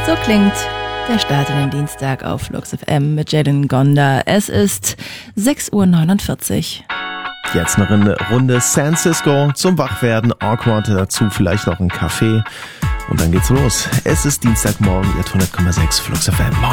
So klingt der Start in den Dienstag auf Flux FM mit Jalen Gonda. Es ist 6:49 Uhr. Jetzt noch eine Runde San Cisco zum Wachwerden, Awkward, dazu vielleicht noch ein Kaffee. Und dann geht's los. Es ist Dienstagmorgen, ihr 100,6 Flux FM. Moin.